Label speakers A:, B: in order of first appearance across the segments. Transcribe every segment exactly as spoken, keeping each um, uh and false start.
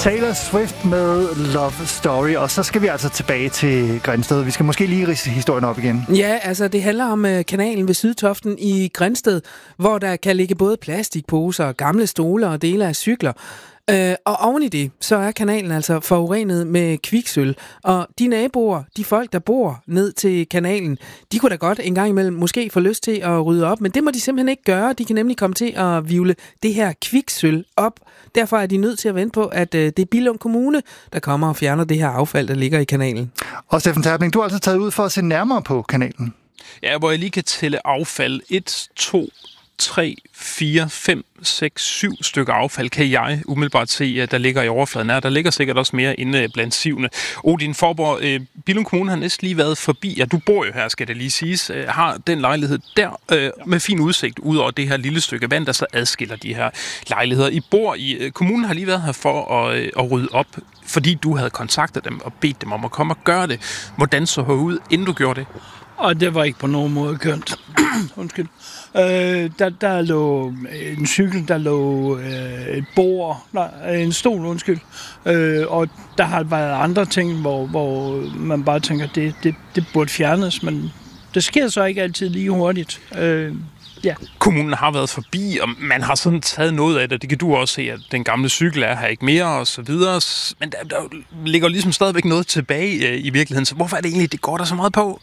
A: Taylor Swift med Love Story, og så skal vi altså tilbage til Grindsted. Vi skal måske lige ridse historien op igen.
B: Ja, altså det handler om uh, kanalen ved Sydtoften i Grindsted, hvor der kan ligge både plastikposer, gamle stole og dele af cykler. Uh, og oven i det, så er kanalen altså forurenet med kviksølv. Og de naboer, de folk, der bor ned til kanalen, de kunne da godt en gang imellem måske få lyst til at rydde op, men det må de simpelthen ikke gøre. De kan nemlig komme til at hvirvle det her kviksølv op. Derfor er de nødt til at vente på, at uh, det er Billund Kommune, der kommer og fjerner det her affald, der ligger i kanalen.
A: Og Steffen Terpling, du har altså taget ud for at se nærmere på kanalen.
C: Ja, hvor jeg lige kan tælle affald. et, to, tre, fire, fem, seks, syv stykker affald, kan jeg umiddelbart se, at der ligger i overfladen her. Der ligger sikkert også mere inde blandt sivene. Odin Forborg, øh, Billund Kommune har næsten lige været forbi. Ja, du bor jo her, skal det lige siges. Øh, har den lejlighed der øh, ja. med fin udsigt ud over det her lille stykke vand, der så adskiller de her lejligheder. I bor i øh, kommunen har lige været her for at, øh, at rydde op, fordi du havde kontaktet dem og bedt dem om at komme og gøre det. Hvordan så det ud, inden du gjorde det?
D: Og det var ikke på nogen måde kønt. Undskyld. Øh, der, der lå en cykel, der lå øh, et bord, nej, en stol, undskyld. Øh, og der har været andre ting, hvor, hvor man bare tænker, det, det, det burde fjernes, men det sker så ikke altid lige hurtigt. Øh, ja.
C: Kommunen har været forbi, og man har sådan taget noget af det. Det kan du også se, at den gamle cykel er her ikke mere, og så videre. Men der, der ligger ligesom stadigvæk noget tilbage øh, i virkeligheden. Så hvorfor er det egentlig, det går der så meget på?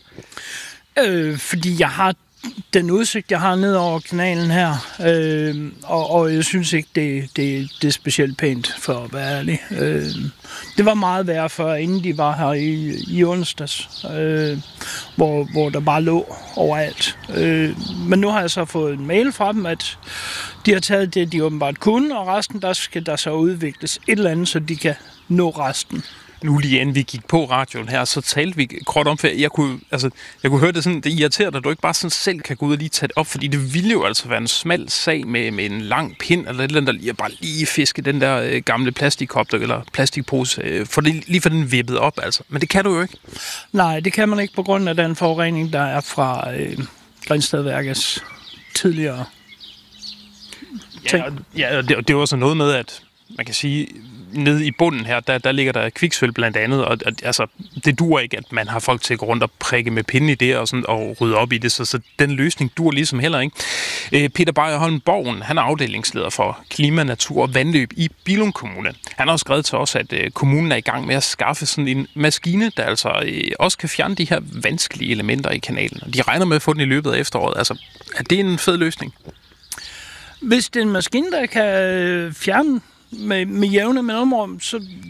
D: Øh, fordi jeg har den udsigt, jeg har ned over kanalen her, øh, og, og jeg synes ikke, det, det, det er specielt pænt, for at være ærlig. Øh, det var meget værre før, inden de var her i, i onsdags, øh, hvor, hvor der bare lå overalt. Øh, men nu har jeg så fået en mail fra dem, at de har taget det, de åbenbart kunne, og resten, der skal der så udvikles et eller andet, så de kan nå resten.
C: Nu lige inden vi gik på radioen her, så talte vi kort om, for jeg kunne, altså, jeg kunne høre det sådan, det irriterer dig, at du ikke bare sådan selv kan gå ud og lige tage det op, fordi det ville jo altså være en smal sag med, med en lang pind, eller et eller andet, der lige, bare lige fiske den der øh, gamle plastikkop, eller plastikpose, øh, for det, lige for den vippet op, altså. Men det kan du jo ikke.
D: Nej, det kan man ikke på grund af den forurening, der er fra øh, Grindstedværkets tidligere ting.
C: Ja, og det, det er også noget med, at man kan sige, nede i bunden her, der, der ligger der kviksølv blandt andet, og, og altså, det duer ikke, at man har folk til at gå rundt og prikke med pinde i det, og, sådan, og rydde op i det, så, så den løsning duer ligesom heller ikke. Øh, Peter Beyer Holm Borgen, han er afdelingsleder for klima, natur og vandløb i Billund Kommune. Han har også skrevet til os, at øh, kommunen er i gang med at skaffe sådan en maskine, der altså øh, også kan fjerne de her vanskelige elementer i kanalen, og de regner med at få den i løbet af efteråret. Altså, er det en fed løsning?
D: Hvis det er en maskine, der kan fjerne med, med jævne mellemrum, så